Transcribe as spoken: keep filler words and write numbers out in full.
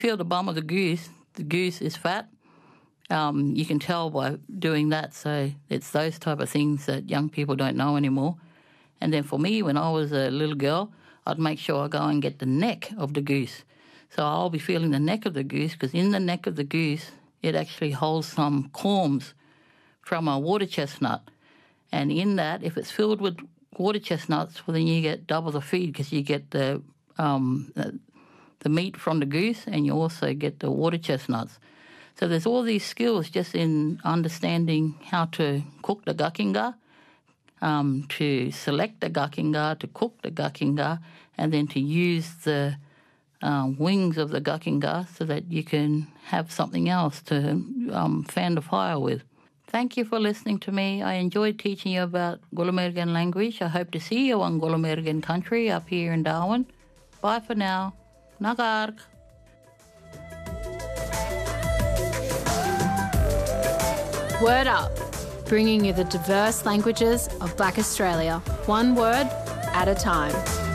Peel the bum of the goose, the goose is fat. Um, you can tell by doing that. So it's those type of things that young people don't know anymore. And then for me, when I was a little girl, I'd make sure I go and get the neck of the goose. So I'll be feeling the neck of the goose, because in the neck of the goose, it actually holds some corms from a water chestnut. And in that, if it's filled with water chestnuts, well, then you get double the feed, because you get the um, the meat from the goose and you also get the water chestnuts. So there's all these skills just in understanding how to cook the gakinga, um, to select the gakinga, to cook the gakinga, and then to use the uh, wings of the gakinga so that you can have something else to um, fan the fire with. Thank you for listening to me. I enjoyed teaching you about Gulumergan language. I hope to see you on Gulumergan country up here in Darwin. Bye for now. Nagark. Word Up, bringing you the diverse languages of Black Australia, one word at a time.